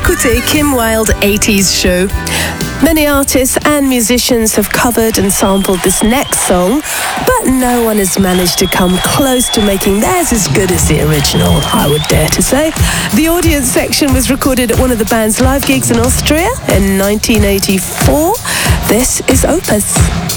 écoutez Kim Wilde 80s Show. Many artists and musicians have covered and sampled this next song, but no one has managed to come close to making theirs as good as the original, I would dare to say. The audience section was recorded at one of the band's live gigs in Austria in 1984. This is Opus.